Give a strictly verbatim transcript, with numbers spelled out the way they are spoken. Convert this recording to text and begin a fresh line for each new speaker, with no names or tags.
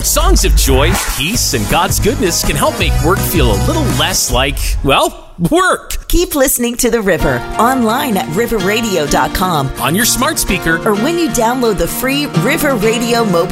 Songs of joy, peace, and God's goodness can help make work feel a little less like, well, work.
Keep listening to The River online at river radio dot com,
on your smart speaker,
or when you download the free River Radio mobile